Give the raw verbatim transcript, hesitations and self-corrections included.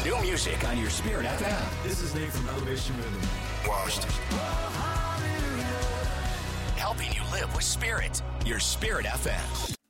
New music on your Spirit F M. This is Nate from Elevation Rhythm. Washed. Helping you live with Spirit. Your Spirit F M.